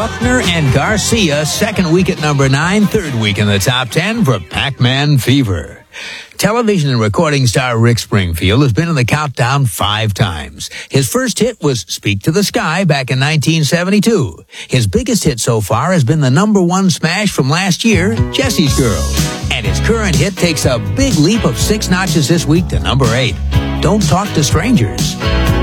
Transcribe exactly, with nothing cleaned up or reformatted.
Buckner and Garcia, second week at number nine, third week in the top ten for Pac-Man Fever. Television and recording star Rick Springfield has been in the countdown five times. His first hit was Speak to the Sky back in nineteen seventy-two. His biggest hit so far has been the number one smash from last year, Jesse's Girl. And his current hit takes a big leap of six notches this week to number eight, Don't Talk to Strangers.